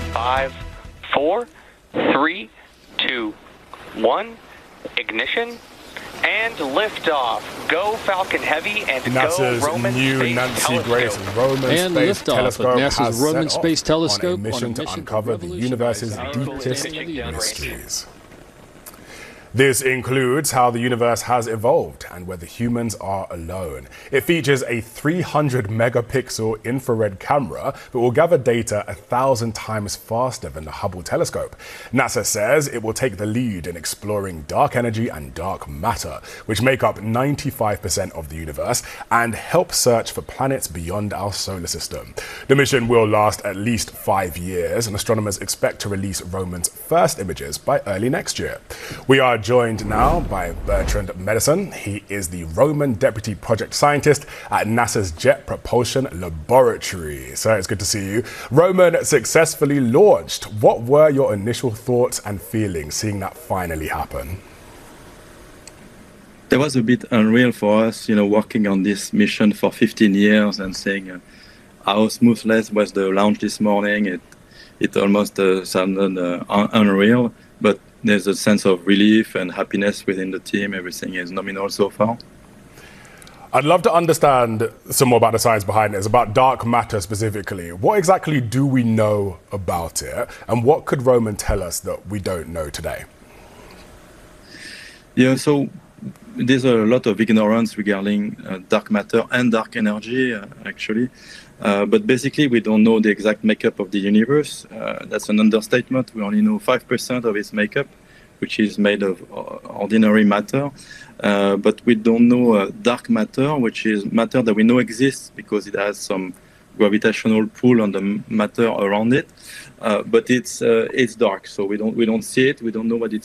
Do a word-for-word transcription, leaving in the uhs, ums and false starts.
Five, four, three, two, one, ignition, and liftoff. Go Falcon Heavy and NASA's go Roman new Space Nancy Telescope. Grace Roman And Space liftoff of Telescope NASA's has Roman set Space off Telescope on a mission to uncover the universe's deepest mysteries. This includes how the universe has evolved and whether humans are alone. It features a three hundred megapixel infrared camera that will gather data a thousand times faster than the Hubble telescope. NASA says it will take the lead in exploring dark energy and dark matter, which make up ninety-five percent of the universe, and help search for planets beyond our solar system. The mission will last at least five years, and astronomers expect to release Roman's first images by early next year. We are joined now by Bertrand Medanson. He is the Roman Deputy Project Scientist at NASA's Jet Propulsion Laboratory. So it's good to see you. Roman successfully launched. What were your initial thoughts and feelings seeing that finally happen? That was a bit unreal for us, you know, working on this mission for fifteen years and seeing uh, how smoothless was the launch this morning. It it almost uh, sounded uh, un unreal, but there's a sense of relief and happiness within the team. Everything is nominal so far. I'd love to understand some more about the science behind it. It's about dark matter specifically. What exactly do we know about it? And what could Roman tell us that we don't know today? Yeah, so there's a lot of ignorance regarding uh, dark matter and dark energy, uh, actually. Uh, but basically, we don't know the exact makeup of the universe. Uh, that's an understatement. We only know five percent of its makeup, which is made of ordinary matter. Uh, but we don't know uh, dark matter, which is matter that we know exists because it has some gravitational pull on the matter around it. Uh, but it's uh, it's dark, so we don't we don't see it. We don't know what it